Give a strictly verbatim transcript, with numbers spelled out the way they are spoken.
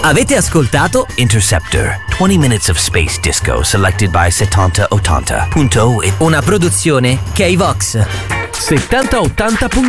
Avete ascoltato Interceptor, twenty minutes of space disco selected by settanta ottanta punto it. Una produzione K-Vox. settanta ottanta punto